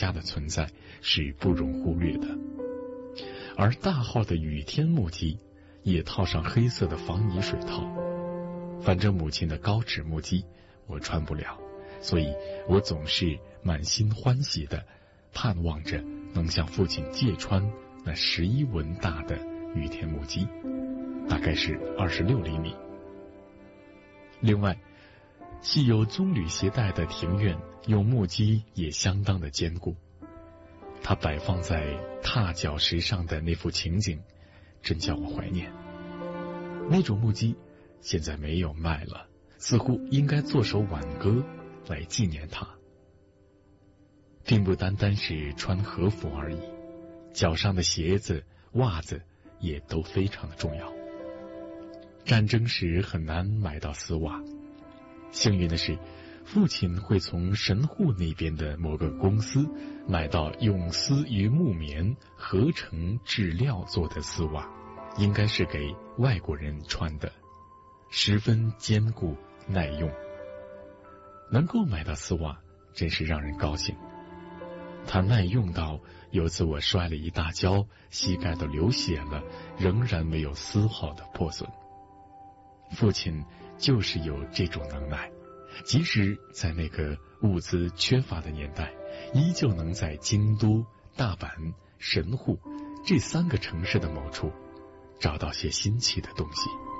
家的存在是不容忽略的。而大号的雨天木屐也套上黑色的防泥水套，反正母亲的高指木屐我穿不了，所以我总是满心欢喜的盼望着能向父亲借穿那11文大的雨天木屐，大概是26厘米。另外，系有棕榈鞋带的庭院用木屐也相当的坚固，它摆放在踏脚石上的那幅情景真叫我怀念。那种木屐现在没有卖了，似乎应该做首挽歌来纪念它。并不单单是穿和服而已，脚上的鞋子、袜子也都非常的重要。战争时很难买到丝袜，幸运的是，父亲会从神户那边的某个公司买到用丝与木棉合成质料做的丝袜，应该是给外国人穿的，十分坚固耐用。能够买到丝袜真是让人高兴，它耐用到有次我摔了一大跤，膝盖都流血了，仍然没有丝毫的破损。父亲就是有这种能耐，即使在那个物资缺乏的年代，依旧能在京都、大阪、神户这3个城市的某处找到些新奇的东西。